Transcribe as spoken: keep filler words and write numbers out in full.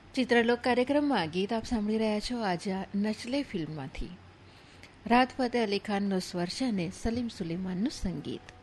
ચિત્રલોક કાર્યક્રમમાં ગીત આપ સાંભળી રહ્યા છો આજા નચલે ફિલ્મમાંથી. રાહત ફતેહ અલી ખાનનો સ્વર છે અને સલીમ સુલેમાનનું સંગીત.